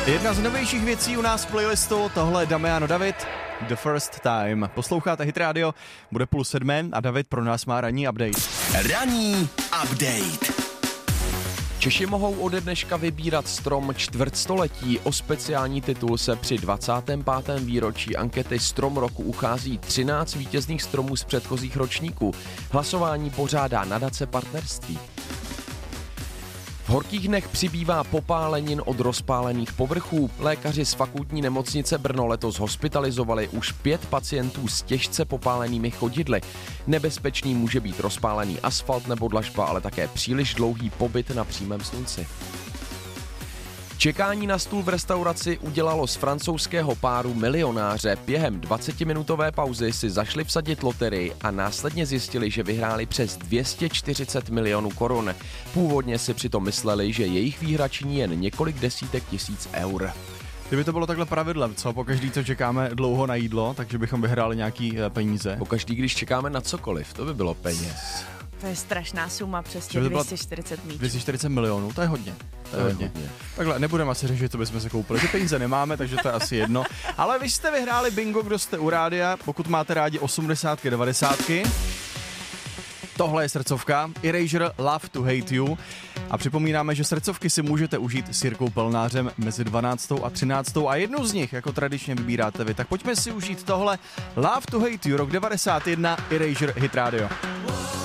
Jedna z novějších věcí u nás v playlistu, tohle je Damiano David, The First Time. Posloucháte Hit Radio, bude 6:30 a David pro nás má ranní update. Ranní update. Češi mohou ode dneška vybírat strom čtvrtstoletí. O speciální titul se při 25. výročí ankety Strom roku uchází 13 vítězných stromů z předchozích ročníků. Hlasování pořádá nadace Partnerství. V horkých dnech přibývá popálenin od rozpálených povrchů. Lékaři z fakultní nemocnice Brno letos hospitalizovali už 5 pacientů s těžce popálenými chodidly. Nebezpečný může být rozpálený asfalt nebo dlažba, ale také příliš dlouhý pobyt na přímém slunci. Čekání na stůl v restauraci udělalo z francouzského páru milionáře. Během 20minutové pauzy si zašli vsadit loterii a následně zjistili, že vyhráli přes 240 milionů korun. Původně si přitom mysleli, že jejich výhra činí jen několik desítek tisíc eur. Kdyby to bylo takhle pravidlem, co? Pokaždý, co čekáme dlouho na jídlo, takže bychom vyhráli nějaký peníze. Pokaždý, když čekáme na cokoliv, to by bylo peněz. To je strašná suma, přesně 240 míčů. 240 milionů, to je hodně. To je hodně. Takhle, nebudeme asi řešit, co bychom se koupili. Ty peníze nemáme, takže to je asi jedno. Ale vy jste vyhráli bingo, kdo jste u rádia, pokud máte rádi 80, 90. Tohle je srdcovka, Erasure Love to Hate You. A připomínáme, že srdcovky si můžete užít s Jirkou Pelnářem mezi 12. a 13. a jednu z nich, jako tradičně vybíráte vy. Tak pojďme si užít tohle Love to Hate You, rok 91, Erasure Hit Radio.